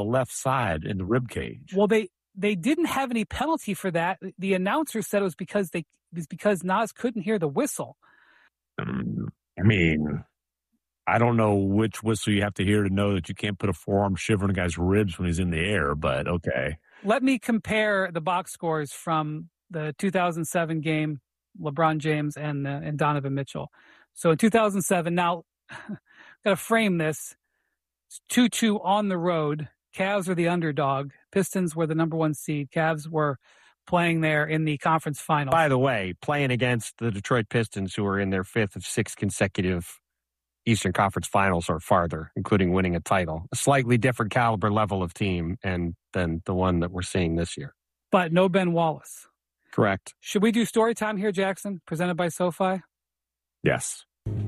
the left side in the rib cage. Well, they didn't have any penalty for that. The announcer said it was because Nas couldn't hear the whistle. I mean, I don't know which whistle you have to hear to know that you can't put a forearm shiver in a guy's ribs when he's in the air, but okay. Let me compare the box scores from the 2007 game, LeBron James and Donovan Mitchell. So in 2007, now, got to frame this. It's 2-2 on the road. Cavs were the underdog. Pistons were the number 1 seed. Cavs were playing there in the conference finals. By the way, playing against the Detroit Pistons, who are in their 5th of 6 consecutive Eastern Conference Finals or farther, including winning a title. A slightly different caliber level of team than the one that we're seeing this year. But no Ben Wallace. Correct. Should we do story time here, Jackson, presented by SoFi? Yes.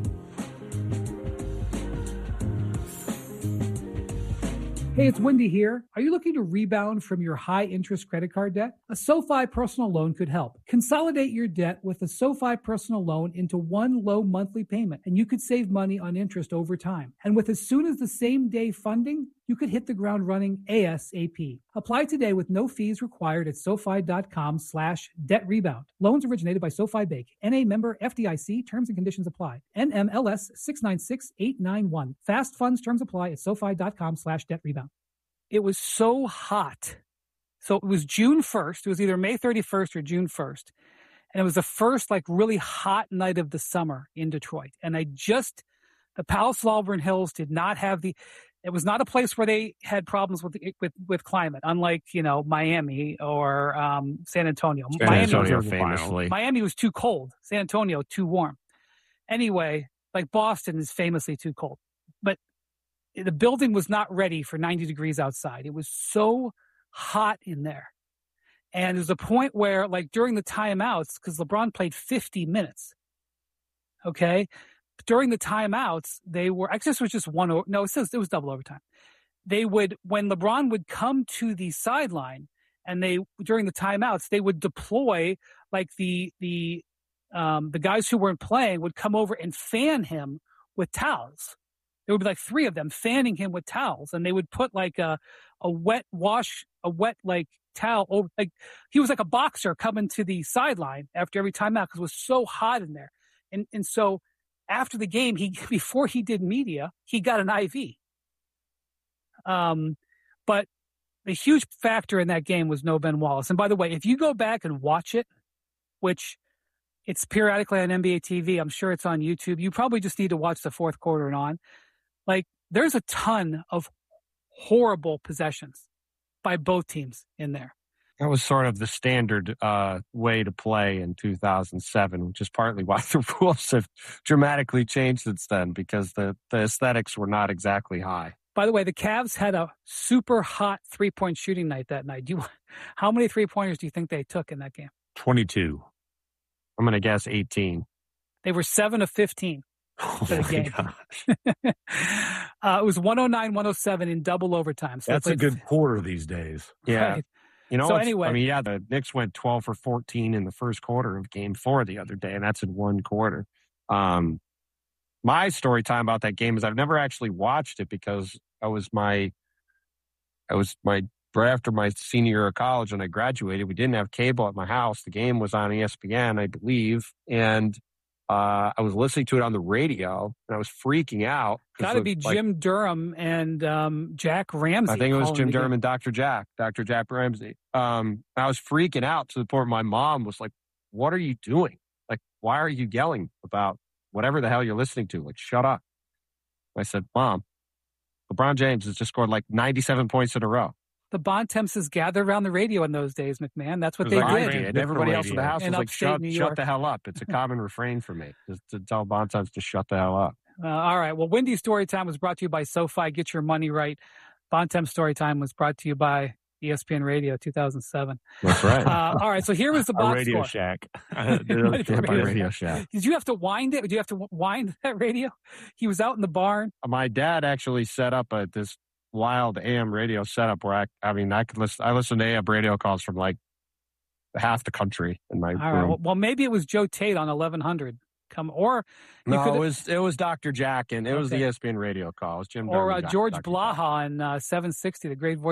Hey, it's Wendy here. Are you looking to rebound from your high-interest credit card debt? A SoFi personal loan could help. Consolidate your debt with a SoFi personal loan into one low monthly payment, and you could save money on interest over time. And with as soon as the same day funding, you could hit the ground running ASAP. Apply today with no fees required at SoFi.com/debt rebound. Loans originated by SoFi Bank. NA member FDIC. Terms and conditions apply. NMLS 696891. Fast funds terms apply at SoFi.com/debt rebound. It was so hot. So it was June 1st. It was either May 31st or June 1st. And it was the first really hot night of the summer in Detroit. And the Palace of Auburn Hills did not have it was not a place where they had problems with climate, unlike, Miami or San Antonio. Miami was too cold. San Antonio, too warm. Anyway, Boston is famously too cold. But the building was not ready for 90 degrees outside. It was so hot in there. And there's a point where, during the timeouts, because LeBron played 50 minutes, okay? During the timeouts, this was just it was double overtime. When LeBron would come to the sideline and during the timeouts, they would deploy the guys who weren't playing would come over and fan him with towels. There would be 3 of them fanning him with towels, and they would put a wet towel over, he was like a boxer coming to the sideline after every timeout because it was so hot in there. And so after the game, before he did media, he got an IV. But the huge factor in that game was no Ben Wallace. And by the way, if you go back and watch it, which it's periodically on NBA TV, I'm sure it's on YouTube, you probably just need to watch the fourth quarter and on. There's a ton of horrible possessions by both teams in there. That was sort of the standard way to play in 2007, which is partly why the rules have dramatically changed since then, because the aesthetics were not exactly high. By the way, the Cavs had a super hot three-point shooting night that night. How many three-pointers do you think they took in that game? 22. I'm going to guess 18. They were 7 of 15 for the game. It was 109-107 in double overtime. So that's a good quarter these days. Yeah. Right. So anyway. The Knicks went 12 for 14 in the first quarter of Game 4 the other day, and that's in one quarter. My story time about that game is I've never actually watched it because right after my senior year of college when I graduated. We didn't have cable at my house. The game was on ESPN, I believe, and I was listening to it on the radio, and I was freaking out. Got to be Jim Durham and Jack Ramsey. I think it was Jim Durham and Dr. Jack Ramsey. I was freaking out to the point where my mom was like, "What are you doing? Why are you yelling about whatever the hell you're listening to? Shut up." I said, "Mom, LeBron James has just scored 97 points in a row." The Bontemps gathered around the radio in those days, McMahon. That's what they did. And everybody else in the house was like, shut the hell up. It's a common refrain for me to tell Bontemps to shut the hell up. All right. Well, Wendy's Storytime was brought to you by SoFi. Get your money right. Bontemps Storytime was brought to you by ESPN Radio 2007. That's right. All right. So here was the box Radio score. Shack. Radio Shack. Did you have to wind it? Did you have to wind that radio? He was out in the barn. My dad actually set up this wild AM radio setup where I could listen. I listened to AM radio calls from half the country in my room. Right. Well, maybe it was Joe Tate on 1100 come, or you No, could, it was Dr. Jack, and it was the Okay. ESPN radio call. It was Jim or Darby, George Dr. Jack. Blaha in 760, the great voice